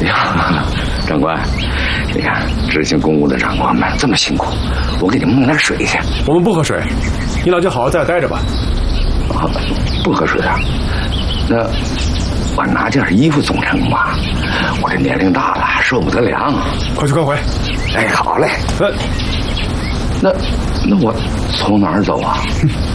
呀，长官，你看执行公务的长官们这么辛苦，我给你们弄点水去。 我们不喝水，你俩就好好在这待着吧。 啊，不喝水啊？那我拿件衣服总成吧？我这年龄大了，受不得凉。 快去快回。 哎，好嘞。那我从哪儿走啊？